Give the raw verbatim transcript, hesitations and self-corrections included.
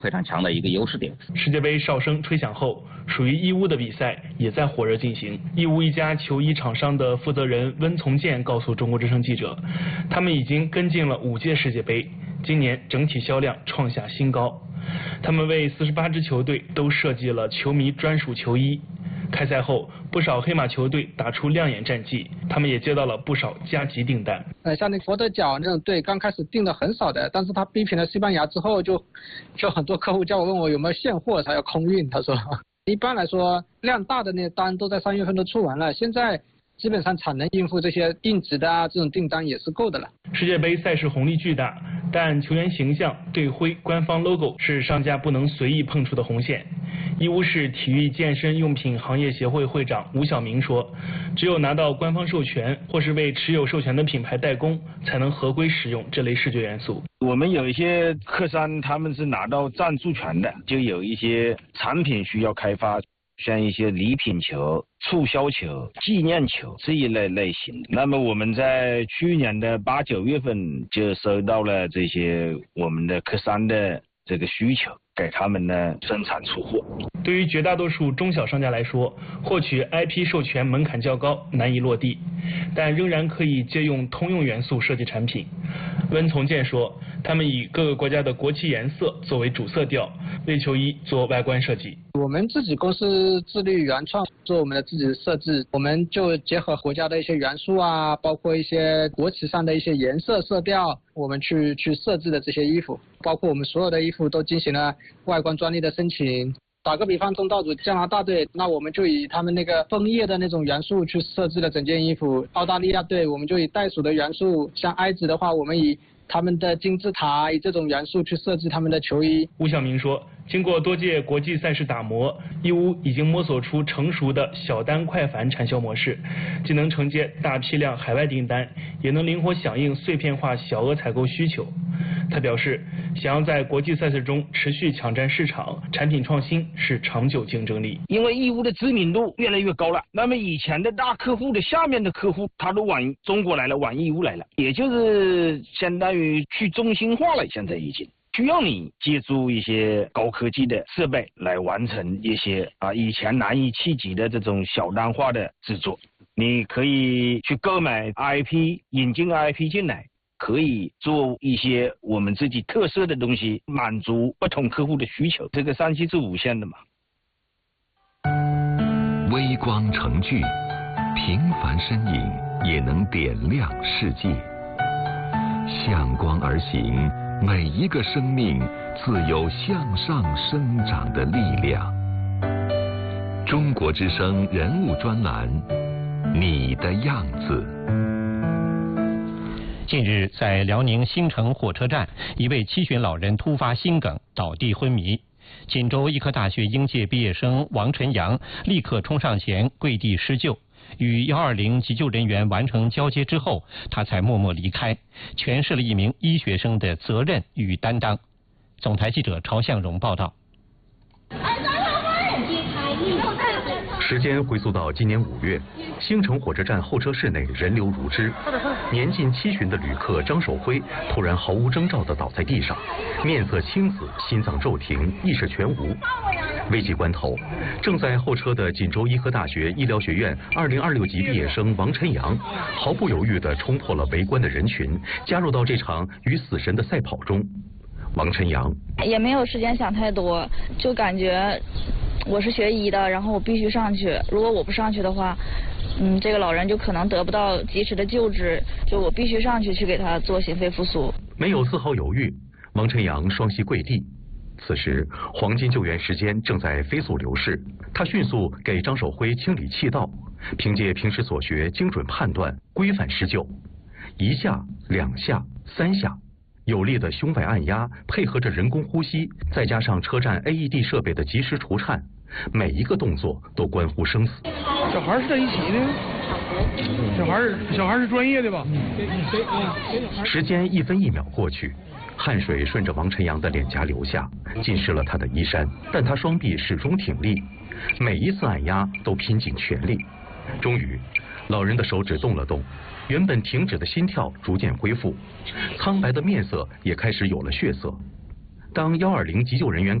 非常强的一个优势点。 世界杯哨声吹响后，属于义乌的比赛也在火热进行。义乌一家球衣厂商的负责人温从建告诉中国之声记者，他们已经跟进了五届世界杯，今年整体销量创下新高。他们为四十八支球队都设计了球迷专属球衣。开赛后，不少黑马球队打出亮眼战绩，他们也接到了不少加急订单。 呃，像那佛得角那种队，刚开始订的很少的，但是他逼平了西班牙之后就，就很多客户叫我问我有没有现货，才要空运。他说，一般来说量大的那些单都在三月份都出完了，现在基本上产能应付这些定制的啊这种订单也是够的了。 世界杯赛事红利巨大，但球员形象、队徽、官方 logo 是商家不能随意碰触的红线。义乌市体育健身用品行业协会会长吴晓明说，只有拿到官方授权或是为持有授权的品牌代工，才能合规使用这类视觉元素。 我们有一些客商他们是拿到赞助权的，就有一些产品需要开发，像一些礼品球、促销球、纪念球这一类类型。那么我们在去年的八九月份就收到了这些我们的客商的这个需求，给他们呢生产出货。 对于绝大多数中小商家来说，获取 I P 授权门槛较高，难以落地，但仍然可以借用通用元素设计产品。温从建说，他们以各个国家的国旗颜色作为主色调，为球衣做外观设计。 我们自己公司致力于原创，做我们的自己的设置，我们就结合国家的一些元素啊，包括一些国旗上的一些颜色色调，我们去去设置的这些衣服，包括我们所有的衣服都进行了外观专利的申请。打个比方，东道主加拿大队，那我们就以他们那个枫叶的那种元素去设置了整件衣服；澳大利亚队，我们就以袋鼠的元素；像埃及的话，我们以他们的金字塔以这种元素去设计他们的球衣。 吴晓明说，经过多届国际赛事打磨，义乌已经摸索出成熟的小单快返产销模式，既能承接大批量海外订单，也能灵活响应碎片化小额采购需求。他表示，想要在国际赛事中持续抢占市场，产品创新是长久竞争力。 因为义乌的知名度越来越高了，那么以前的大客户的下面的客户，他都往中国来了，往义乌来了，也就是相当于去中心化了，现在已经。需要你借助一些高科技的设备来完成一些啊以前难以企及的这种小单化的制作。你可以去购买 I P， 引进 I P 进来，可以做一些我们自己特色的东西，满足不同客户的需求。这个商机是无限的嘛。 微光成炬，平凡身影也能点亮世界。向光而行，每一个生命自有向上生长的力量。中国之声人物专栏，你的样子。 近日，在辽宁兴城火车站，一位七旬老人突发心梗，倒地昏迷。锦州医科大学应届毕业生王晨阳立刻冲上前跪地施救，与一二零急救人员完成交接之后，他才默默离开，诠释了一名医学生的责任与担当。总台记者朝向荣报道。 时间回溯到今年五月，兴城火车站候车室内人流如织，年近七旬的旅客张守辉突然毫无征兆地倒在地上，面色青紫，心脏骤停，意识全无。危急关头，正在候车的锦州医科大学医疗学院二零二六级毕业生王晨阳毫不犹豫地冲破了围观的人群，加入到这场与死神的赛跑中。王晨阳也没有时间想太多，就感觉我是学医的，然后我必须上去，如果我不上去的话，嗯，这个老人就可能得不到及时的救治，就我必须上去去给他做心肺复苏。 没有丝毫犹豫，王晨阳双膝跪地。此时黄金救援时间正在飞速流逝，他迅速给张守辉清理气道，凭借平时所学精准判断，规范施救。一下两下三下，有力的胸外按压配合着人工呼吸，再加上车站 A E D 设备的及时除颤，每一个动作都关乎生死。 小孩是在一起的，小孩小孩是专业的吧？ 时间一分一秒过去，汗水顺着王晨阳的脸颊流下，浸湿了他的衣衫，但他双臂始终挺立，每一次按压都拼尽全力。终于，老人的手指动了动，原本停止的心跳逐渐恢复，苍白的面色也开始有了血色。 当幺二零急救人员